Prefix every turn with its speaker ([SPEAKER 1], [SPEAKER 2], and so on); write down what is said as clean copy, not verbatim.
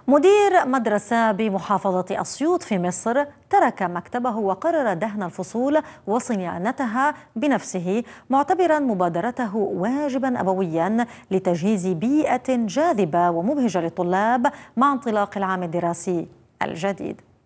[SPEAKER 1] مدير مدرسة بمحافظة أسيوط في مصر ترك مكتبه وقرر دهن الفصول وصيانتها بنفسه، معتبرا مبادرته واجبا أبويا لتجهيز بيئة جاذبة ومبهجة للطلاب مع انطلاق العام الدراسي الجديد.